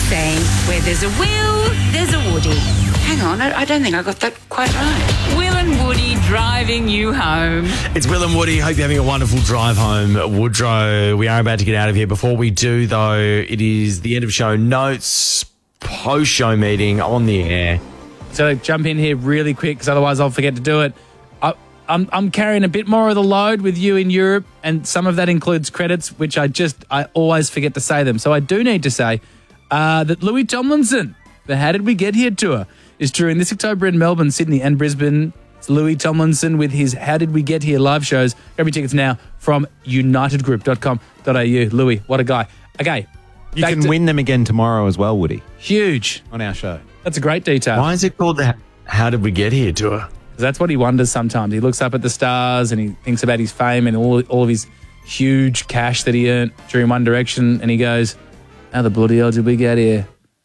saying, where there's a Will, there's a Woody. Hang on, I don't think I got that quite right. Will and Woody driving you home. It's Will and Woody. Hope you're having a wonderful drive home, Woodrow. We are about to get out of here. Before we do, though, it is the end of show notes, post-show meeting on the air. So jump in here really quick because otherwise I'll forget to do it. I'm carrying a bit more of the load with you in Europe, and some of that includes credits, which I always forget to say them. So I do need to say that Louis Tomlinson, the How Did We Get Here tour, is touring this October in Melbourne, Sydney and Brisbane. It's Louis Tomlinson with his How Did We Get Here live shows. Grab your tickets now from unitedgroup.com.au. Louis, what a guy. Okay. You can win them again tomorrow as well, Woody. Huge. On our show. That's a great detail. Why is it called the How Did We Get Here tour? That's what he wonders sometimes. He looks up at the stars and he thinks about his fame and all of his huge cash that he earned during One Direction, and he goes, how the bloody hell did we get here?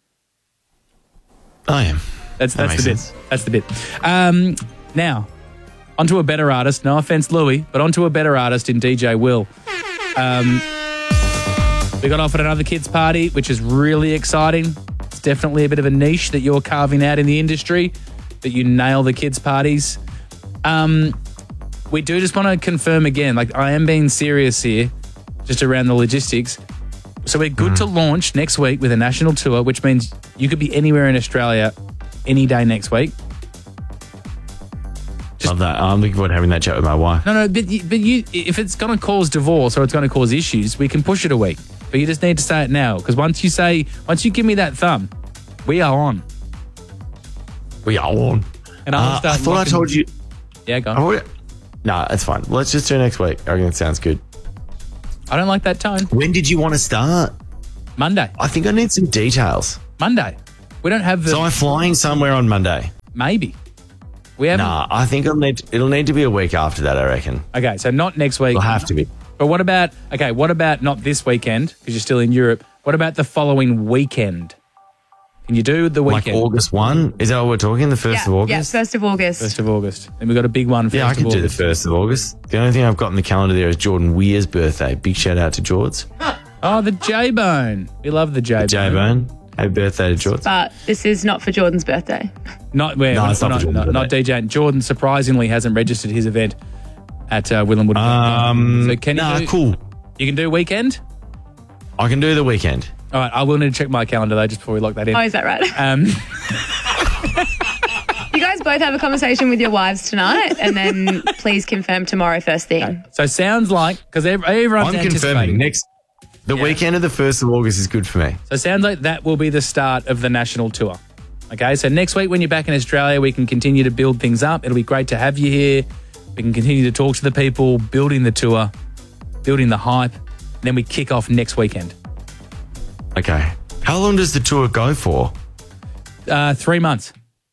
I am. That's the bit. That's the bit. Now, onto a better artist. No offence, Louis, but onto a better artist in DJ Will. We got off at another kids' party, which is really exciting. It's definitely a bit of a niche that you're carving out in the industry, that you nail the kids' parties. We do just want to confirm again, like I am being serious here, just around the logistics. So we're good to launch next week with a national tour, which means you could be anywhere in Australia any day next week. Love that. I'm looking forward to having that chat with my wife. No, but you, if it's going to cause divorce or it's going to cause issues, we can push it a week. But you just need to say it now, because once you give me that thumb, we are on. We are on. And I thought I told you. Yeah, go on. No, it's fine. Let's just do next week. I reckon that sounds good. I don't like that tone. When did you want to start? Monday. I think I need some details. Monday. We don't have the... So I'm flying somewhere on Monday. Maybe. We haven't... Nah, I think it'll need to be a week after that, I reckon. Okay, so not next week. It'll have to be. But what about not this weekend, because you're still in Europe. What about the following weekend? Can you do the weekend? Like August 1? Is that what we're talking? The 1st of August? Yeah, 1st of August. 1st of August. Then we've got a big one. Yeah, I can do the 1st of August. The only thing I've got on the calendar there is Jordan Weir's birthday. Big shout out to Jords. Oh, the J-Bone. We love the J-Bone. J-Bone. Happy birthday to Jordan. But this is not for Jordan's birthday. It's not for Jordan's birthday. Not DJ. Jordan surprisingly hasn't registered his event at Will and Woody. So can you do, cool. You can do weekend? I can do the weekend. All right, I will need to check my calendar though just before we lock that in. Oh, is that right? You guys both have a conversation with your wives tonight, and then please confirm tomorrow first thing. Okay. So sounds like, because everyone's I'm confirming the weekend of the 1st of August is good for me. So it sounds like that will be the start of the national tour. Okay, so next week when you're back in Australia, we can continue to build things up. It'll be great to have you here. We can continue to talk to the people, building the tour, building the hype, and then we kick off next weekend. Okay. How long does the tour go for? 3 months.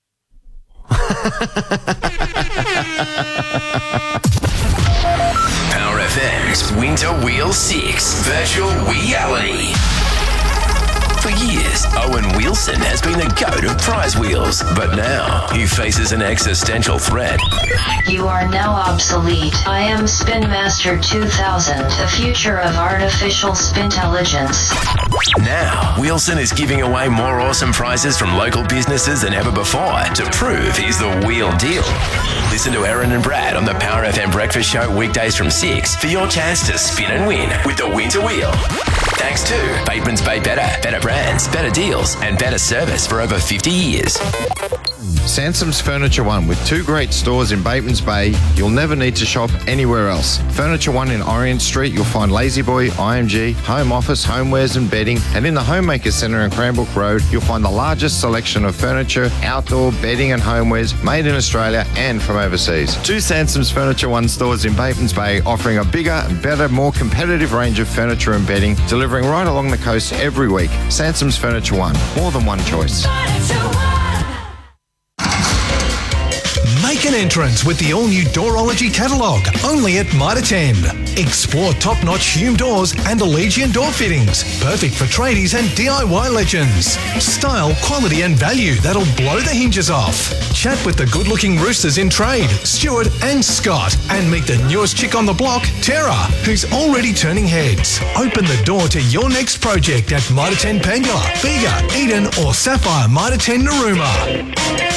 Power FM's Winter Wheel 6 Virtual Reality. For years, Owen Wilson has been the goat of prize wheels, but now he faces an existential threat. You are now obsolete. I am Spin Master 2000, the future of artificial spintelligence. Now, Wilson is giving away more awesome prizes from local businesses than ever before to prove he's the wheel deal. Listen to Aaron and Brad on the Power FM Breakfast Show weekdays from 6 for your chance to spin and win with the Winter Wheel. Thanks to Bateman's Bay Better brands, better deals, and better service for over 50 years. Sansom's Furniture One, with 2 great stores in Bateman's Bay, you'll never need to shop anywhere else. Furniture One in Orient Street, you'll find Lazy Boy, IMG, home office, homewares and bedding, and in the Homemaker Centre in Cranbrook Road, you'll find the largest selection of furniture, outdoor bedding and homewares made in Australia and from overseas. 2 Sansom's Furniture One stores in Bateman's Bay, offering a bigger, better, more competitive range of furniture and bedding, delivering right along the coast every week. Sansom's Furniture One, more than one choice. Make a an entrance with the all-new Doorology catalogue, only at Mitre 10. Explore top-notch Hume doors and Allegiant door fittings, perfect for tradies and DIY legends. Style, quality and value that'll blow the hinges off. Chat with the good-looking roosters in trade, Stuart and Scott, and meet the newest chick on the block, Tara, who's already turning heads. Open the door to your next project at Mitre 10 Pangula, Bega, Eden or Sapphire Mitre 10 Narooma.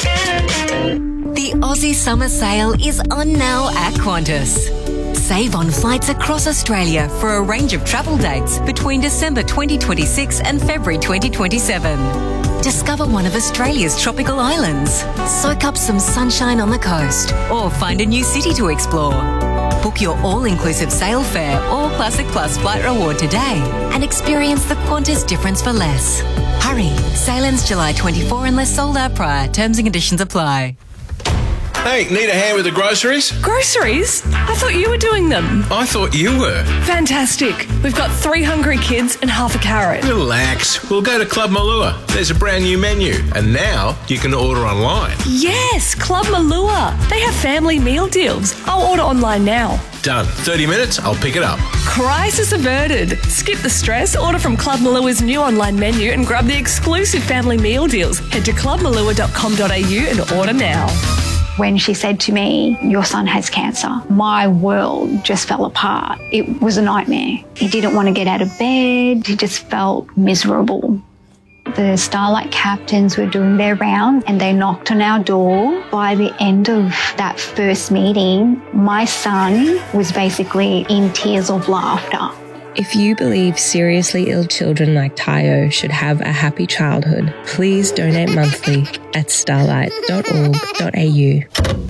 The Aussie Summer Sale is on now at Qantas. Save on flights across Australia for a range of travel dates between December 2026 and February 2027. Discover one of Australia's tropical islands, soak up some sunshine on the coast, or find a new city to explore. Book your all-inclusive sail fare or Classic Plus flight reward today and experience the Qantas difference for less. Hurry, sail ends July 24 unless sold out prior. Terms and conditions apply. Hey, need a hand with the groceries? Groceries? I thought you were doing them. I thought you were. Fantastic. We've got 3 hungry kids and half a carrot. Relax. We'll go to Club Malua. There's a brand new menu. And now you can order online. Yes, Club Malua. They have family meal deals. I'll order online now. Done. 30 minutes, I'll pick it up. Crisis averted. Skip the stress, order from Club Malua's new online menu and grab the exclusive family meal deals. Head to clubmalua.com.au and order now. When she said to me, "Your son has cancer," my world just fell apart. It was a nightmare. He didn't want to get out of bed. He just felt miserable. The Starlight captains were doing their round and they knocked on our door. By the end of that first meeting, my son was basically in tears of laughter. If you believe seriously ill children like Tayo should have a happy childhood, please donate monthly at starlight.org.au.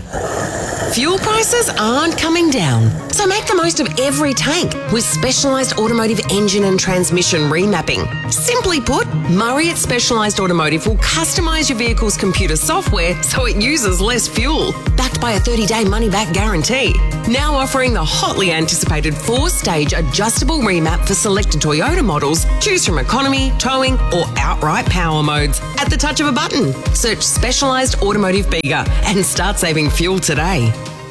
Fuel prices aren't coming down, so make the most of every tank with specialised automotive engine and transmission remapping. Simply put, Murray at Specialised Automotive will customise your vehicle's computer software so it uses less fuel, backed by a 30-day money-back guarantee. Now offering the hotly anticipated 4-stage adjustable remap for selected Toyota models. Choose from economy, towing or outright power modes at the touch of a button. Search Specialised Automotive Bega and start saving fuel today.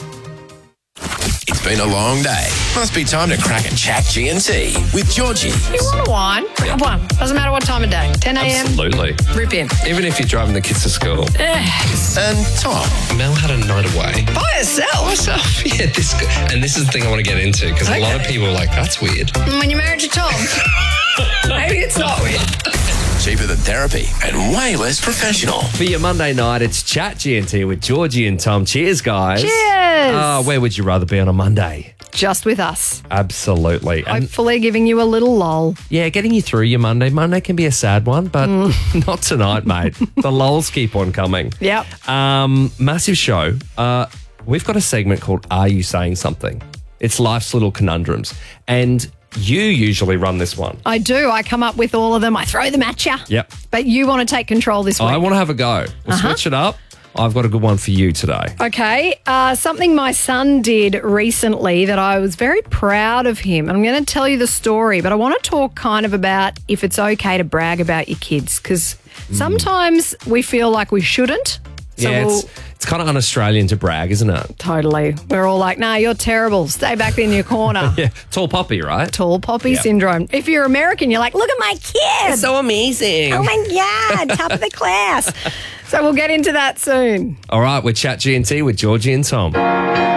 It's been a long day. Must be time to crack a chat GNT with Georgie. You want a wine? Grab one. Doesn't matter what time of day. 10 a.m. Absolutely. Rip in. Even if you're driving the kids to school. And Tom. Mel had a night away. By herself? Yeah, this is the thing I want to get into because a lot of people are like, that's weird. When you're married to Tom. Maybe it's not weird. Cheaper than therapy and way less professional. For your Monday night, it's Chat GNT with Georgie and Tom. Cheers, guys. Cheers. Where would you rather be on a Monday? Just with us. Absolutely. And hopefully giving you a little lull. yeah, getting you through your Monday. Monday can be a sad one, but not tonight, mate. The lulls keep on coming. Yep. Massive show. We've got a segment called Are You Saying Something? It's life's little conundrums. And you usually run this one. I do. I come up with all of them. I throw them at you. Yep. But you want to take control this week. I want to have a go. We'll switch it up. I've got a good one for you today. Okay. Something my son did recently that I was very proud of him. I'm going to tell you the story, but I want to talk kind of about if it's okay to brag about your kids because sometimes we feel like we shouldn't. So Yeah, it's kind of un-Australian to brag, isn't it? Totally. We're all like, nah, you're terrible. Stay back in your corner. Yeah, tall poppy, right? Tall poppy Yep. syndrome. If you're American, you're like, look at my kid. It's so amazing. Oh my God, top of the class. So we'll get into that soon. All right, we're Chat GNT with Georgie and Tom.